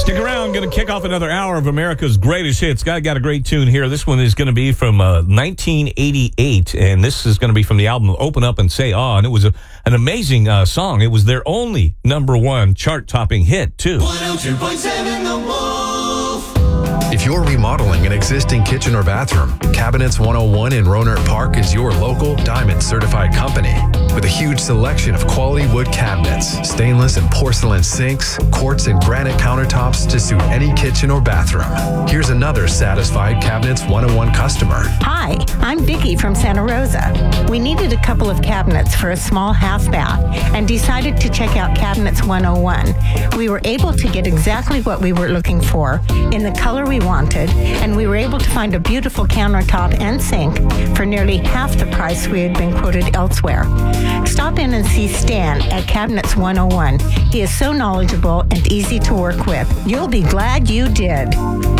Stick around. Going to kick off another hour of America's Greatest Hits. Got a great tune here. This one is going to be from 1988, and this is going to be from the album Open Up and Say Ah, and it was an amazing song. It was their only #1 chart-topping hit, too. 102.7 The Wolf. If you're remodeling an existing kitchen or bathroom, Cabinets 101 in Rohnert Park is your local Diamond certified company. With a huge selection of quality wood cabinets, stainless and porcelain sinks, quartz and granite countertops to suit any kitchen or bathroom. Here's another satisfied Cabinets 101 customer. Hi, I'm Vicki from Santa Rosa. We needed a couple of cabinets for a small half bath and decided to check out Cabinets 101. We were able to get exactly what we were looking for in the color we wanted, and we were able to find a beautiful countertop and sink for nearly half the price we had been quoted elsewhere. Stop in and see Stan at Cabinets 101. He is so knowledgeable and easy to work with. You'll be glad you did.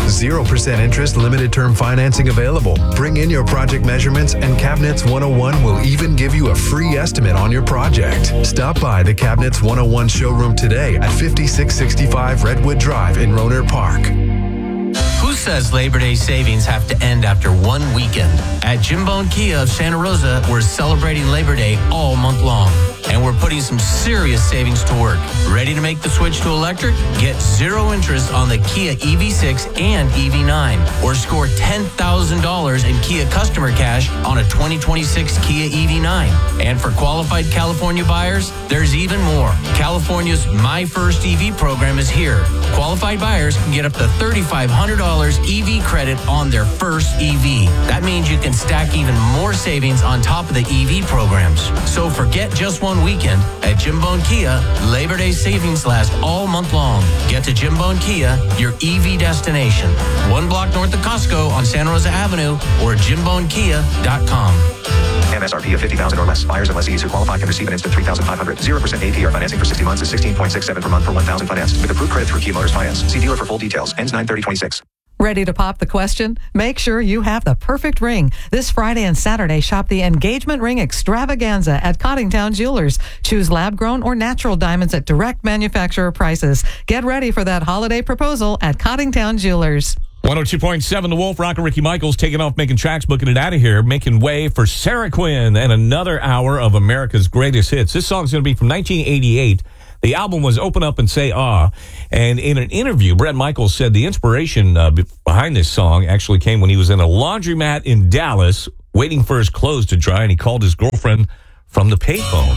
0% interest, limited term financing available. Bring in your project measurements and Cabinets 101 will even give you a free estimate on your project. Stop by the Cabinets 101 showroom today at 5665 Redwood Drive in Rohnert Park. Who says Labor Day savings have to end after one weekend? At Jim Bone Kia of Santa Rosa, we're celebrating Labor Day all month long. And we're putting some serious savings to work. Ready to make the switch to electric? Get 0 interest on the Kia EV6 and EV9. Or score $10,000 in Kia customer cash on a 2026 Kia EV9. And for qualified California buyers, there's even more. California's My First EV program is here. Qualified buyers can get up to $3,500 EV credit on their first EV. That means you can stack even more savings on top of the EV programs. So forget just one weekend. At Jim Bone Kia, Labor Day savings last all month long. Get to Jim Bone Kia, your EV destination. 1 block north of Costco on Santa Rosa Avenue or JimBoneKia.com. MSRP of $50,000 or less. Buyers and lessees who qualify can receive an instant $3,500. 0% APR financing for 60 months is $16.67 per month per $1,000 financed. With approved credit through Kia Motors Finance. See dealer for full details. Ends 9/30/26. Ready to pop the question? Make sure you have the perfect ring. This Friday and Saturday, shop the Engagement Ring Extravaganza at Cottingtown Jewelers. Choose lab-grown or natural diamonds at direct manufacturer prices. Get ready for that holiday proposal at Cottingtown Jewelers. 102.7 The Wolf. Rock and Ricky Michaels taking off, making tracks, booking it out of here, making way for Sarah Quinn and another hour of America's Greatest Hits. This song's going to be from 1988. The album was Open Up and Say Ah. And in an interview, Bret Michaels said the inspiration behind this song actually came when he was in a laundromat in Dallas waiting for his clothes to dry, and he called his girlfriend from the payphone.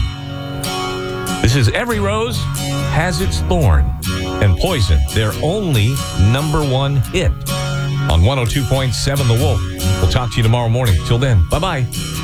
This is Every Rose Has Its Thorn and Poison, their only #1 hit on 102.7 The Wolf. We'll talk to you tomorrow morning. Till then, bye-bye.